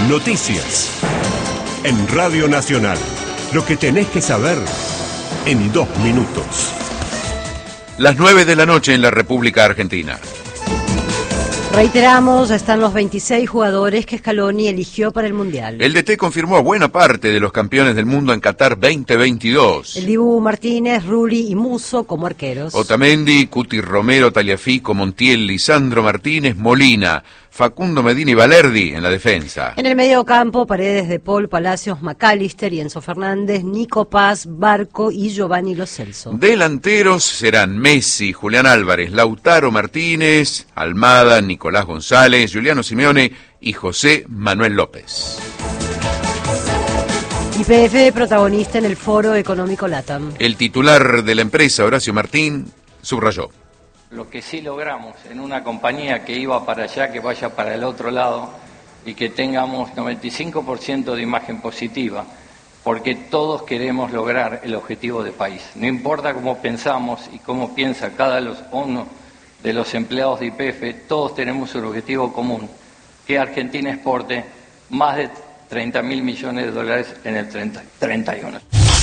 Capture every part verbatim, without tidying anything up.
Noticias. En Radio Nacional. Lo que tenés que saber en dos minutos. Las nueve de la noche en la República Argentina. Reiteramos, están los veintiséis jugadores que Scaloni eligió para el Mundial. El D T confirmó a buena parte de los campeones del mundo en Qatar veinte veintidós. El Dibu Martínez, Rulli y Musso como arqueros. Otamendi, Cuti Romero, Tagliafico, Montiel, Lisandro Martínez, Molina, Facundo Medina y Valerdi en la defensa. En el medio campo, Paredes, De Paul, Palacios, McAllister y Enzo Fernández, Nico Paz, Barco y Giovanni Lo Celso. Delanteros serán Messi, Julián Álvarez, Lautaro Martínez, Almada, Nicolás González, Giuliano Simeone y José Manuel López. Y P F protagonista en el Foro Económico LATAM. El titular de la empresa, Horacio Martín, subrayó: lo que sí logramos en una compañía que iba para allá, que vaya para el otro lado y que tengamos noventa y cinco por ciento de imagen positiva, porque todos queremos lograr el objetivo de país. No importa cómo pensamos y cómo piensa cada uno de los empleados de Y P F, todos tenemos un objetivo común, que Argentina exporte más de treinta mil millones de dólares en el treinta y uno.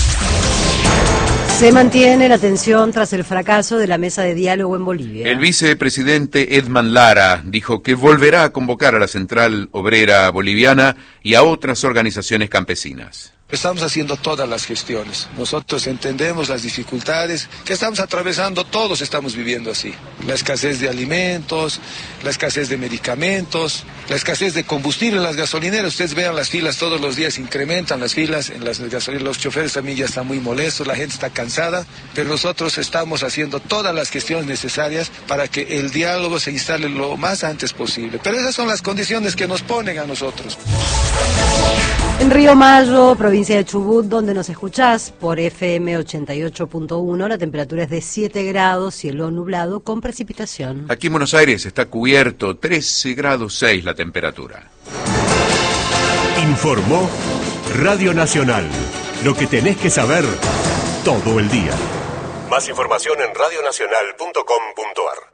Se mantiene la tensión tras el fracaso de la mesa de diálogo en Bolivia. El vicepresidente Edman Lara dijo que volverá a convocar a la Central Obrera Boliviana y a otras organizaciones campesinas. Estamos haciendo todas las gestiones. Nosotros entendemos las dificultades que estamos atravesando, todos estamos viviendo así. La escasez de alimentos, la escasez de medicamentos, la escasez de combustible en las gasolineras. Ustedes vean las filas todos los días, incrementan las filas en las gasolineras. Los choferes también ya están muy molestos, la gente está cansada, pero nosotros estamos haciendo todas las gestiones necesarias para que el diálogo se instale lo más antes posible. Pero esas son las condiciones que nos ponen a nosotros. En Río Mayo, provincia de Chubut, donde nos escuchás por F M ochenta y ocho punto uno, la temperatura es de siete grados, cielo nublado con precipitación. Aquí en Buenos Aires está cubierto, trece grados seis la temperatura. Informó Radio Nacional. Lo que tenés que saber todo el día. Más información en radio nacional punto com punto ar.